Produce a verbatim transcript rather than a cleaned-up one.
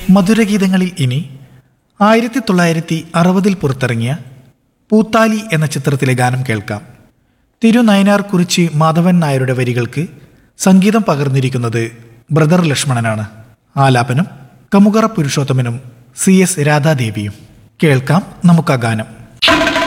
മധുരഗീതങ്ങളിൽ ഇനി ആയിരത്തി തൊള്ളായിരത്തി അറുപതിൽ പുറത്തിറങ്ങിയ പൂത്താലി എന്ന ചിത്രത്തിലെ ഗാനം കേൾക്കാം. തിരുനയനാർ കുറിച്ചി മാധവൻ നായരുടെ വരികൾക്ക് സംഗീതം പകർന്നിരിക്കുന്നത് ബ്രദർ ലക്ഷ്മണനാണ്. ആലാപനം കമുകറ പുരുഷോത്തമനും സി എസ് രാധാദേവിയും. കേൾക്കാം നമുക്ക് ആ ഗാനം.